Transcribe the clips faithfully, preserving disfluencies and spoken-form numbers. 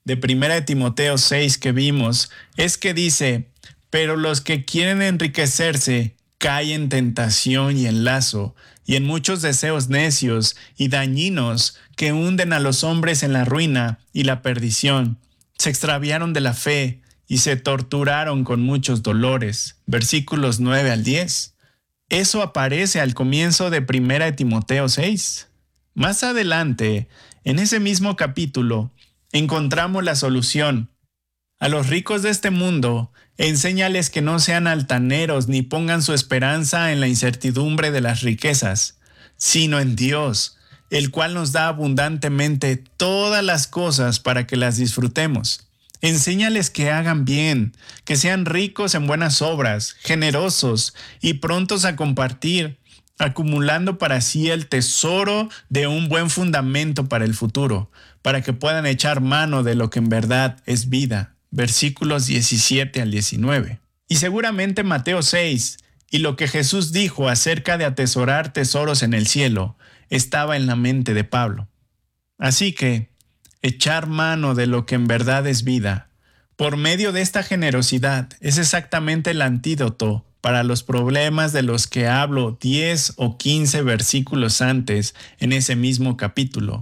de primera de Timoteo seis que vimos es que dice, pero los que quieren enriquecerse caen en tentación y en lazo, y en muchos deseos necios y dañinos que hunden a los hombres en la ruina y la perdición. Se extraviaron de la fe y se torturaron con muchos dolores. Versículos nueve al diez. Eso aparece al comienzo de primera de Timoteo seis. Más adelante, en ese mismo capítulo, encontramos la solución. A los ricos de este mundo, enséñales que no sean altaneros ni pongan su esperanza en la incertidumbre de las riquezas, sino en Dios, el cual nos da abundantemente todas las cosas para que las disfrutemos. Enséñales que hagan bien, que sean ricos en buenas obras, generosos y prontos a compartir, acumulando para sí el tesoro de un buen fundamento para el futuro, para que puedan echar mano de lo que en verdad es vida. Versículos diecisiete al diecinueve. Y seguramente Mateo seis y lo que Jesús dijo acerca de atesorar tesoros en el cielo estaba en la mente de Pablo. Así que, echar mano de lo que en verdad es vida, por medio de esta generosidad, es exactamente el antídoto para los problemas de los que hablo diez o quince versículos antes en ese mismo capítulo.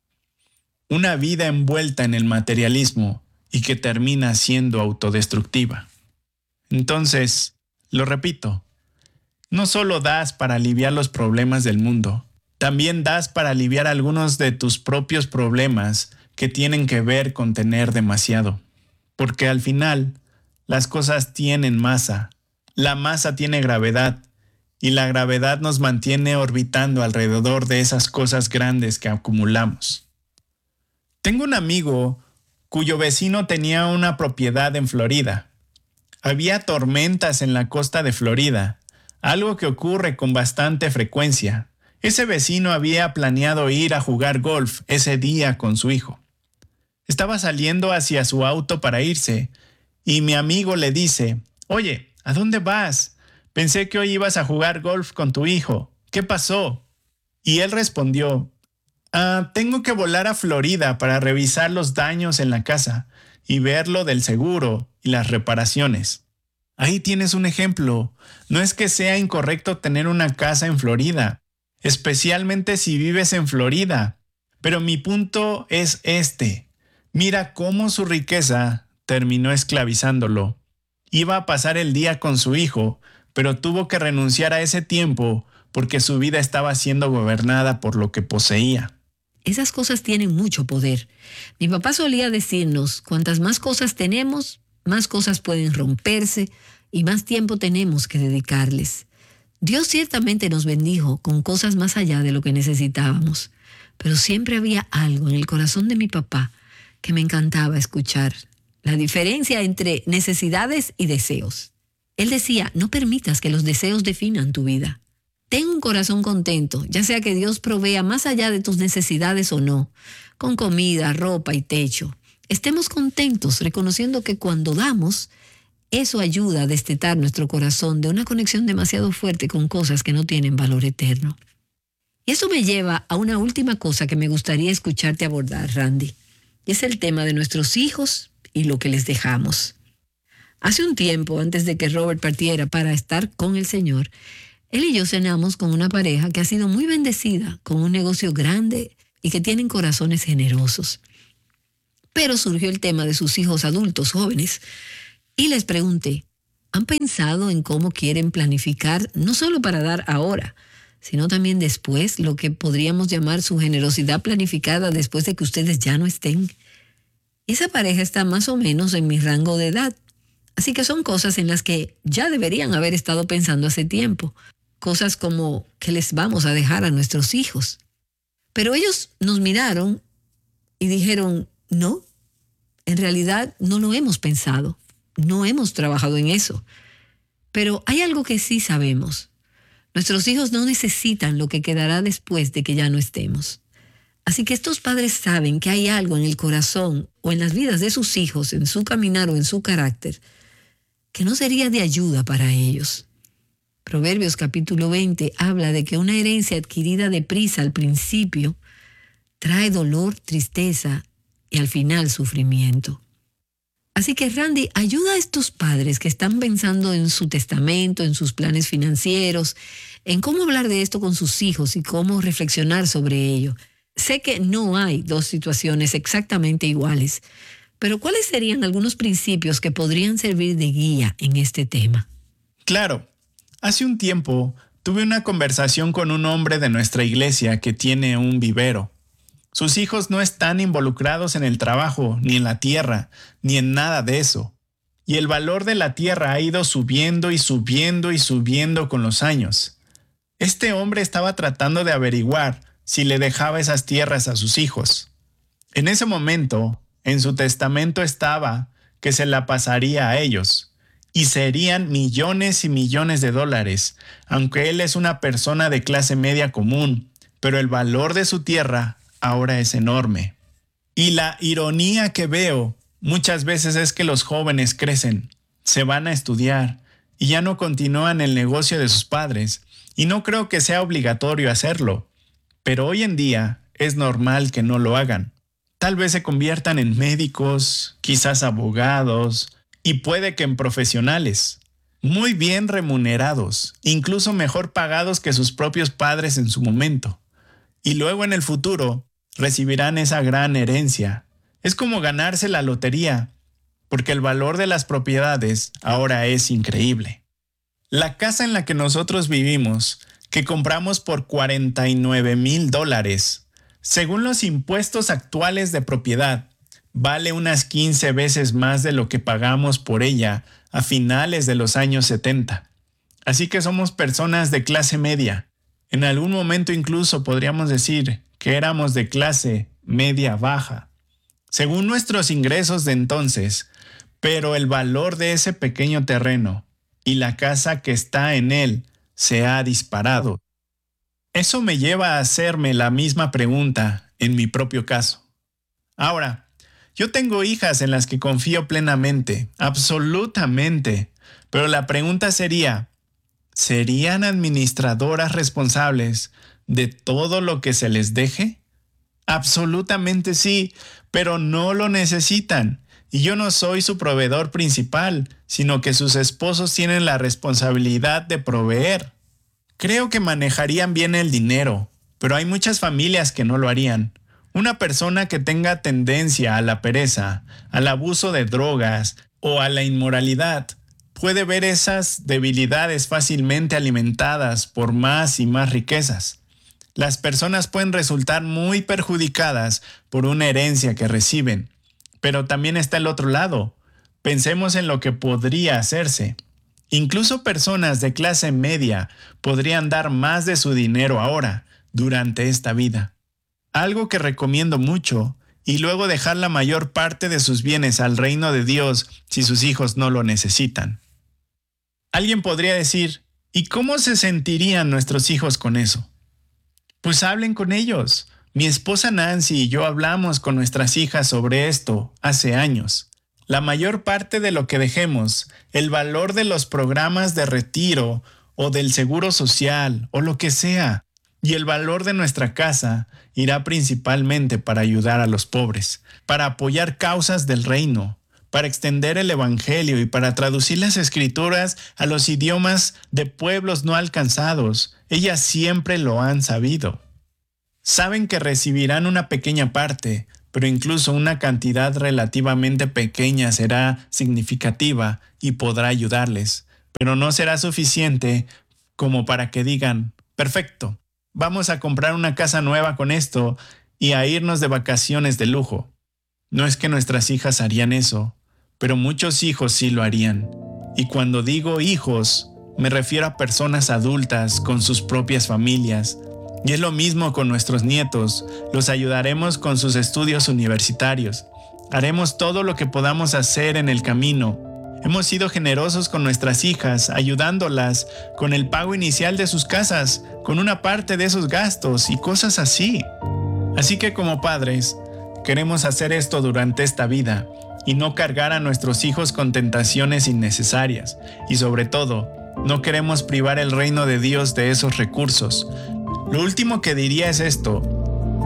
Una vida envuelta en el materialismo y que termina siendo autodestructiva. Entonces, lo repito, no solo das para aliviar los problemas del mundo, también das para aliviar algunos de tus propios problemas que tienen que ver con tener demasiado. Porque al final, las cosas tienen masa, la masa tiene gravedad, y la gravedad nos mantiene orbitando alrededor de esas cosas grandes que acumulamos. Tengo un amigo cuyo vecino tenía una propiedad en Florida. Había tormentas en la costa de Florida, algo que ocurre con bastante frecuencia. Ese vecino había planeado ir a jugar golf ese día con su hijo. Estaba saliendo hacia su auto para irse, y mi amigo le dice, «Oye, ¿a dónde vas? Pensé que hoy ibas a jugar golf con tu hijo. ¿Qué pasó?» Y él respondió, Ah, tengo que volar a Florida para revisar los daños en la casa y ver lo del seguro y las reparaciones. Ahí tienes un ejemplo. No es que sea incorrecto tener una casa en Florida, especialmente si vives en Florida. Pero mi punto es este. Mira cómo su riqueza terminó esclavizándolo. Iba a pasar el día con su hijo, pero tuvo que renunciar a ese tiempo porque su vida estaba siendo gobernada por lo que poseía. Esas cosas tienen mucho poder. Mi papá solía decirnos, cuantas más cosas tenemos, más cosas pueden romperse y más tiempo tenemos que dedicarles. Dios ciertamente nos bendijo con cosas más allá de lo que necesitábamos, pero siempre había algo en el corazón de mi papá que me encantaba escuchar, la diferencia entre necesidades y deseos. Él decía, no permitas que los deseos definan tu vida. Ten un corazón contento, ya sea que Dios provea más allá de tus necesidades o no, con comida, ropa y techo. Estemos contentos, reconociendo que cuando damos, eso ayuda a destetar nuestro corazón de una conexión demasiado fuerte con cosas que no tienen valor eterno. Y eso me lleva a una última cosa que me gustaría escucharte abordar, Randy. Y es el tema de nuestros hijos y lo que les dejamos. Hace un tiempo, antes de que Robert partiera para estar con el Señor, él y yo cenamos con una pareja que ha sido muy bendecida, con un negocio grande y que tienen corazones generosos. Pero surgió el tema de sus hijos adultos jóvenes y les pregunté, ¿han pensado en cómo quieren planificar no solo para dar ahora, sino también después lo que podríamos llamar su generosidad planificada después de que ustedes ya no estén? Esa pareja está más o menos en mi rango de edad, así que son cosas en las que ya deberían haber estado pensando hace tiempo. Cosas como ¿qué les vamos a dejar a nuestros hijos? Pero ellos nos miraron y dijeron, no, en realidad no lo hemos pensado, no hemos trabajado en eso. Pero hay algo que sí sabemos. Nuestros hijos no necesitan lo que quedará después de que ya no estemos. Así que estos padres saben que hay algo en el corazón o en las vidas de sus hijos, en su caminar o en su carácter, que no sería de ayuda para ellos. Proverbios capítulo veinte habla de que una herencia adquirida deprisa al principio trae dolor, tristeza y al final sufrimiento. Así que Randy, ayuda a estos padres que están pensando en su testamento, en sus planes financieros, en cómo hablar de esto con sus hijos y cómo reflexionar sobre ello. Sé que no hay dos situaciones exactamente iguales, pero ¿cuáles serían algunos principios que podrían servir de guía en este tema? Claro, hace un tiempo tuve una conversación con un hombre de nuestra iglesia que tiene un vivero. Sus hijos no están involucrados en el trabajo, ni en la tierra, ni en nada de eso. Y el valor de la tierra ha ido subiendo y subiendo y subiendo con los años. Este hombre estaba tratando de averiguar si le dejaba esas tierras a sus hijos. En ese momento, en su testamento estaba que se la pasaría a ellos, y serían millones y millones de dólares, aunque él es una persona de clase media común, pero el valor de su tierra ahora es enorme. Y la ironía que veo muchas veces es que los jóvenes crecen, se van a estudiar y ya no continúan el negocio de sus padres, y no creo que sea obligatorio hacerlo, pero hoy en día es normal que no lo hagan. Tal vez se conviertan en médicos, quizás abogados, y puede que en profesionales, muy bien remunerados, incluso mejor pagados que sus propios padres en su momento. Y luego en el futuro recibirán esa gran herencia. Es como ganarse la lotería, porque el valor de las propiedades ahora es increíble. La casa en la que nosotros vivimos, que compramos por cuarenta y nueve mil dólares, según los impuestos actuales de propiedad, vale unas quince veces más de lo que pagamos por ella a finales de los años setenta. Así que somos personas de clase media. En algún momento incluso podríamos decir que éramos de clase media baja, según nuestros ingresos de entonces, pero el valor de ese pequeño terreno y la casa que está en él se ha disparado. Eso me lleva a hacerme la misma pregunta en mi propio caso. Ahora, yo tengo hijas en las que confío plenamente, absolutamente, pero la pregunta sería, ¿serían administradoras responsables de todo lo que se les deje? Absolutamente sí, pero no lo necesitan. Y yo no soy su proveedor principal, sino que sus esposos tienen la responsabilidad de proveer. Creo que manejarían bien el dinero, pero hay muchas familias que no lo harían. Una persona que tenga tendencia a la pereza, al abuso de drogas o a la inmoralidad, puede ver esas debilidades fácilmente alimentadas por más y más riquezas. Las personas pueden resultar muy perjudicadas por una herencia que reciben, pero también está el otro lado. Pensemos en lo que podría hacerse. Incluso personas de clase media podrían dar más de su dinero ahora, durante esta vida. Algo que recomiendo mucho, y luego dejar la mayor parte de sus bienes al reino de Dios si sus hijos no lo necesitan. Alguien podría decir, ¿y cómo se sentirían nuestros hijos con eso? Pues hablen con ellos. Mi esposa Nancy y yo hablamos con nuestras hijas sobre esto hace años. La mayor parte de lo que dejemos, el valor de los programas de retiro o del seguro social o lo que sea, y el valor de nuestra casa irá principalmente para ayudar a los pobres, para apoyar causas del reino, para extender el evangelio y para traducir las escrituras a los idiomas de pueblos no alcanzados. Ellas siempre lo han sabido. Saben que recibirán una pequeña parte, pero incluso una cantidad relativamente pequeña será significativa y podrá ayudarles, pero no será suficiente como para que digan, perfecto, vamos a comprar una casa nueva con esto y a irnos de vacaciones de lujo. No es que nuestras hijas harían eso, pero muchos hijos sí lo harían. Y cuando digo hijos, me refiero a personas adultas con sus propias familias. Y es lo mismo con nuestros nietos. Los ayudaremos con sus estudios universitarios. Haremos todo lo que podamos hacer en el camino. Hemos sido generosos con nuestras hijas, ayudándolas con el pago inicial de sus casas, con una parte de esos gastos y cosas así. Así que como padres, queremos hacer esto durante esta vida y no cargar a nuestros hijos con tentaciones innecesarias. Y sobre todo, no queremos privar el reino de Dios de esos recursos. Lo último que diría es esto: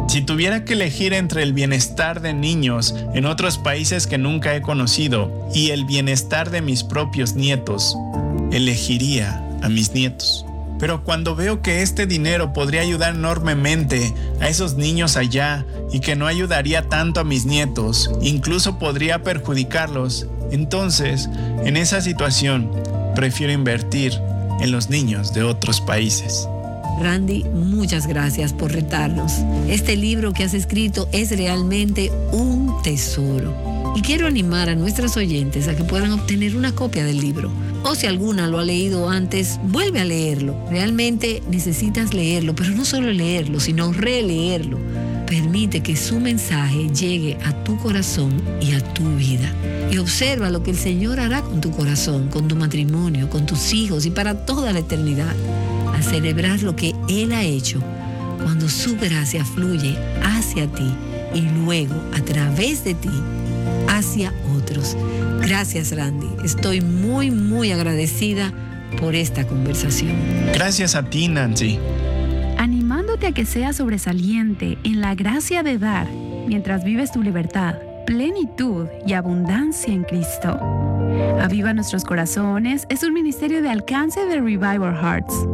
Si tuviera que elegir entre el bienestar de niños en otros países que nunca he conocido y el bienestar de mis propios nietos, elegiría a mis nietos. Pero cuando veo que este dinero podría ayudar enormemente a esos niños allá y que no ayudaría tanto a mis nietos, incluso podría perjudicarlos, entonces, en esa situación, prefiero invertir en los niños de otros países. Randy, muchas gracias por retarnos. Este libro que has escrito es realmente un tesoro. Y quiero animar a nuestros oyentes a que puedan obtener una copia del libro. O si alguna lo ha leído antes, vuelve a leerlo. Realmente necesitas leerlo, pero no solo leerlo, sino releerlo. Permite que su mensaje llegue a tu corazón y a tu vida. Y observa lo que el Señor hará con tu corazón, con tu matrimonio, con tus hijos y para toda la eternidad. A celebrar lo que Él ha hecho cuando su gracia fluye hacia ti y luego a través de ti hacia otros. Gracias, Randy. Estoy muy, muy agradecida por esta conversación. Gracias a ti, Nancy. Animándote a que seas sobresaliente en la gracia de dar mientras vives tu libertad, plenitud y abundancia en Cristo. Aviva Nuestros Corazones es un ministerio de alcance de Revival Hearts.